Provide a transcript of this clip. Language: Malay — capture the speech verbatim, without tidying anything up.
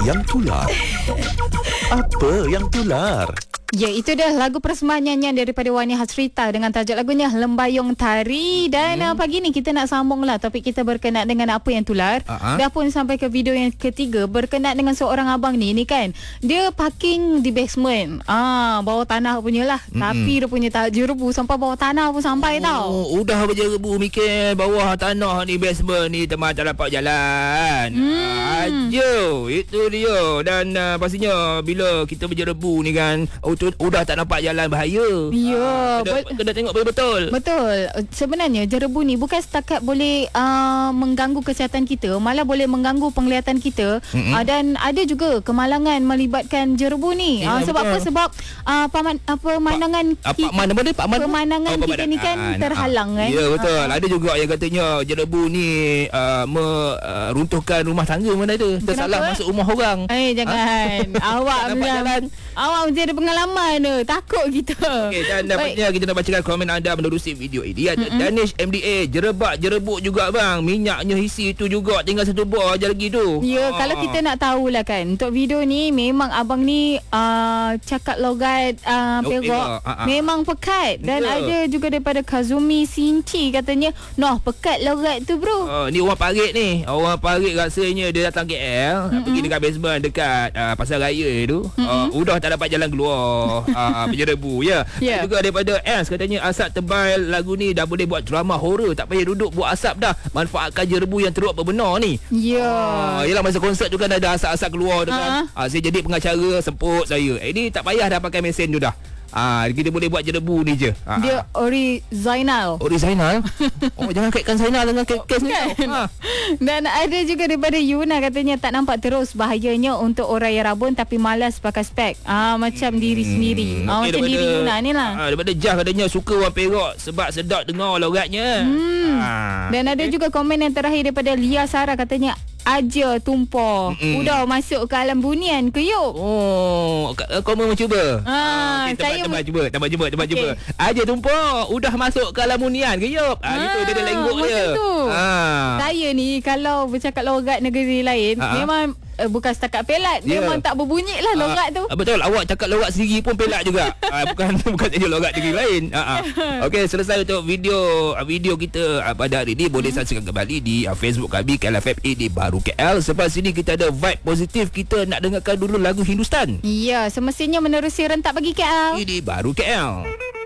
yang tular. Apa yang tular? Ya, itu dah lagu persembahan nyanyian daripada Wani Hasrita dengan tajuk lagunya Lembayung Tari. Dan hmm. uh, pagi ni kita nak sambung lah topik kita berkenaan dengan apa yang tular. Uh-huh. Dah pun sampai ke video yang ketiga berkenaan dengan seorang abang ni. Ni kan, dia parking di basement. Ah, bawah tanah punya lah. Hmm. Tapi dia punya tak jerebu sampai bawah tanah pun sampai oh, tau. Udah berjerebu mikir bawah tanah ni basement ni teman tak dapat jalan. Hmm. Ajo, itu dia. Dan uh, pastinya bila kita berjerebu ni kan, udah tak nampak jalan, bahaya. Ya, ha, kena, kena tengok betul-betul. Betul. Sebenarnya jerebu ni bukan setakat boleh uh, mengganggu kesihatan kita, malah boleh mengganggu penglihatan kita. Mm-hmm. Uh, dan ada juga kemalangan melibatkan jerebu ni. Ya, uh, sebab betul. apa? Sebab uh, paman, uh, pemandangan Pak, Pak Man, apa dia? Pak Man? Pemandangan oh, kita ni kan uh, terhalang uh, kan. Ya, betul. Uh, ada juga yang katanya jerebu ni uh, meruntuhkan uh, rumah tangga mana ada. Tersalah masuk rumah orang. Eh, jangan. Ha? Awak jalan. Awak mesti ada pengalaman tu. Takut kita. Okey, dan dapatnya kita nak bacakan komen anda menerusi video ini. Ada mm-hmm. Danish M D A, jerebak jerebuk juga bang. Minyaknya isi tu juga, tinggal satu buah aja lagi tu. Ya, ah. kalau kita nak tahulah kan, untuk video ni memang abang ni uh, cakap logat uh, Perak. Ah, ah. Memang pekat. Dan yeah. ada juga daripada Kazumi Sinci katanya, "Noh, pekat logat tu bro." Oh, ni orang Parit ni. Orang Parit rasanya dia datang K L, mm-hmm. pergi dekat basement dekat uh, Pasar Raya tu. Mm-hmm. Uh, udah tak dapat jalan keluar. uh, Penjerebu ya. Yeah. Juga daripada S katanya, asap tebal lagu ni dah boleh buat drama horror, tak payah duduk buat asap dah, manfaatkan jerebu yang teruk berbenar ni. Ya. Yeah. uh, Yelah masa konsert tu kan ada asap-asap keluar tu kan. uh, Saya jadi pengacara, semput saya. Eh ni tak payah dah pakai mesin tu dah. Ah, kita boleh buat jerebu ni je. Ah, dia Ori Zainal. Ori Zainal. Oh, jangan kaitkan Zainal dengan kes ni. Ha. Dan ada juga daripada Yuna katanya, tak nampak terus bahayanya untuk orang yang rabun tapi malas pakai spek. Ah, macam hmm. diri sendiri. Ah, okay, macam daripada, diri Yuna ni lah. Ah, daripada Jah katanya suka orang Perak sebab sedap dengar logatnya. Hmm. Ah. Dan ada juga komen yang terakhir daripada Lia Sarah katanya, aja tumpah. Mm-mm. Udah masuk ke alam bunian ke yuk. Oh, kau mau cuba? Ah, okay, saya tempat cuba, tempat cuba, tempat okay. cuba. Aja tumpah, udah masuk ke alam bunian ke yuk. Ah, ah, itu dia ada lenggok dia. Ah. Saya ni kalau bercakap logat negeri lain, ah. memang Uh, bukan setakat pelat, yeah. memang tak berbunyi lah logat uh, tu. uh, Betul, awak cakap logat sendiri pun pelat juga. uh, Bukan bukan saja logat negeri lain. uh, uh. Okey, selesai untuk video uh, video kita uh, pada hari ini. Boleh saksikan kembali di uh, Facebook kami K L F M A di Baru K L. Selepas ini kita ada vibe positif. Kita nak dengarkan dulu lagu Hindustan. Ya, semestinya menerusi rentak bagi K L di Baru K L.